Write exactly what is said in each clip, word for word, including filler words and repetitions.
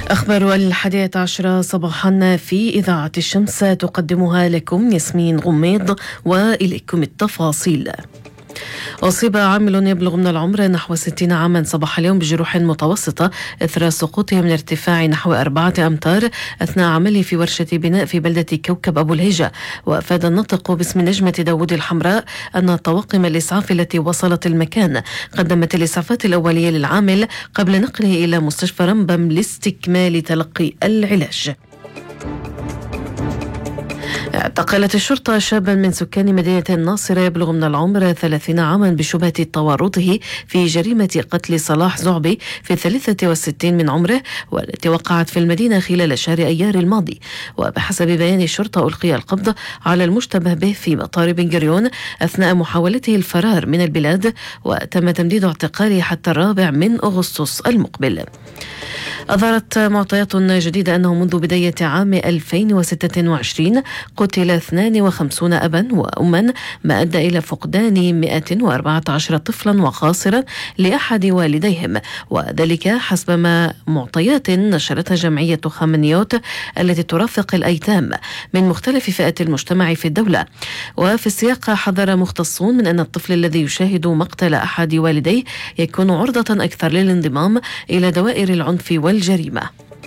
أخبار الحادية عشرة صباحا في إذاعة الشمس تقدمها لكم ياسمين غميض، وإليكم التفاصيل. أصيب عامل يبلغ من العمر نحو ستين عاما صباح اليوم بجروح متوسطة إثر سقوطه من ارتفاع نحو أربعة أمتار أثناء عمله في ورشة بناء في بلدة كوكب أبو الهيجة. وأفاد الناطق باسم نجمة داود الحمراء أن طواقم الإسعاف التي وصلت المكان قدمت الإسعافات الأولية للعامل قبل نقله إلى مستشفى رمبم لاستكمال تلقي العلاج. اعتقلت الشرطة شابا من سكان مدينة الناصرة يبلغ من العمر ثلاثين عاما بشبهة تورطه في جريمة قتل صلاح زعبي في الثالثة والستين من عمره، والتي وقعت في المدينة خلال شهر أيار الماضي. وبحسب بيان الشرطة ألقي القبض على المشتبه به في مطار بن غوريون أثناء محاولته الفرار من البلاد، وتم تمديد اعتقاله حتى الرابع من أغسطس المقبل. أظهرت معطيات جديدة أنه منذ بداية عام ألفين وستة وعشرين قتل اثنان وخمسين أبا وأما، ما أدى إلى فقدان مئة وأربعة عشر طفلا وخاصرا لأحد والديهم، وذلك حسب ما معطيات نشرتها جمعية خامنيوت التي ترافق الأيتام من مختلف فئات المجتمع في الدولة. وفي السياق حذر مختصون من أن الطفل الذي يشاهد مقتل أحد والديه يكون عرضة أكثر للانضمام إلى دوائر العنف والجريمة.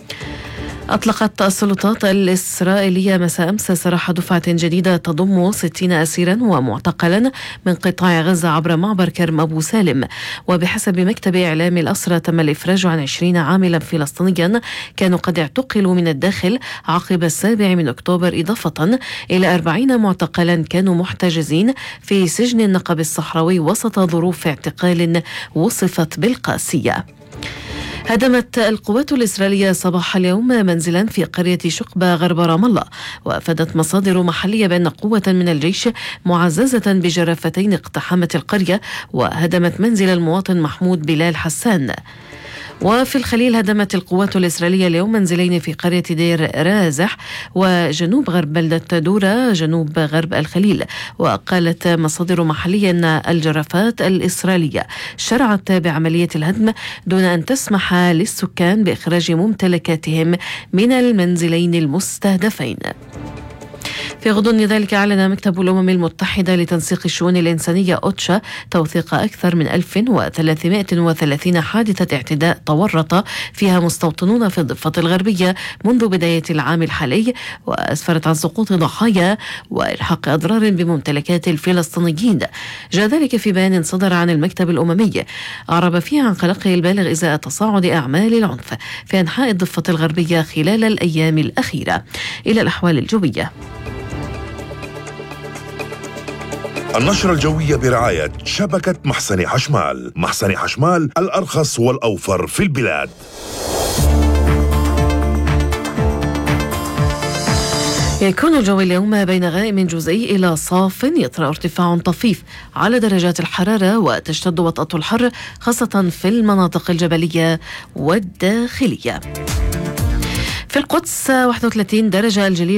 أطلقت السلطات الإسرائيلية مساء أمس سراح دفعة جديدة تضم ستين أسيرا ومعتقلا من قطاع غزة عبر معبر كرم أبو سالم. وبحسب مكتب إعلام الأسرى تم الإفراج عن عشرين عاملا فلسطينيا كانوا قد اعتقلوا من الداخل عقب السابع من أكتوبر، إضافة إلى أربعين معتقلا كانوا محتجزين في سجن النقب الصحراوي وسط ظروف اعتقال وصفت بالقاسية. هدمت القوات الإسرائيلية صباح اليوم منزلا في قرية شقبة غرب رام الله، وأفادت مصادر محلية بأن قوة من الجيش معززة بجرافتين اقتحمت القرية وهدمت منزل المواطن محمود بلال حسان. وفي الخليل هدمت القوات الإسرائيلية اليوم منزلين في قرية دير رازح وجنوب غرب بلدة دورة جنوب غرب الخليل. وقالت مصادر محلية أن الجرافات الإسرائيلية شرعت بعملية الهدم دون أن تسمح للسكان بإخراج ممتلكاتهم من المنزلين المستهدفين. في غضون ذلك أعلن مكتب الأمم المتحدة لتنسيق الشؤون الإنسانية أوتشا توثيق أكثر من ألف وثلاثمائة وثلاثين حادثة اعتداء تورط فيها مستوطنون في الضفة الغربية منذ بداية العام الحالي، وأسفرت عن سقوط ضحايا وإلحاق أضرار بممتلكات الفلسطينيين. جاء ذلك في بيان صدر عن المكتب الأممي أعرب فيه عن قلقه البالغ إزاء تصاعد أعمال العنف في أنحاء الضفة الغربية خلال الأيام الأخيرة. إلى الأحوال الجوية. النشرة الجوية برعاية شبكة محسن حشمال. محسن حشمال الأرخص والأوفر في البلاد. يكون الجو اليوم بين غائم جزئي إلى صاف، يطرأ ارتفاع طفيف على درجات الحرارة وتشتد وطأة الحر خاصة في المناطق الجبلية والداخلية. في القدس واحد وثلاثين درجة، الجليل